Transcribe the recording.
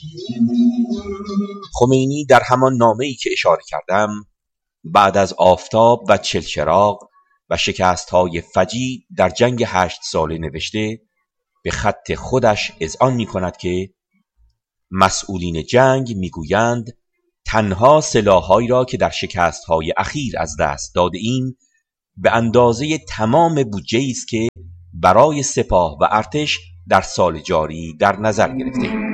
خمینی در همان نامه‌ای که اشاره کردم بعد از آفتاب و چلچراغ و شکست‌های فجیع در جنگ 8 ساله نوشته به خط خودش اذعان می‌کند که مسئولین جنگ می‌گویند تنها سلاح‌هایی را که در شکست‌های اخیر از دست داده‌ایم به اندازه تمام بودجه‌ای است که برای سپاه و ارتش در سال جاری در نظر گرفته‌ایم.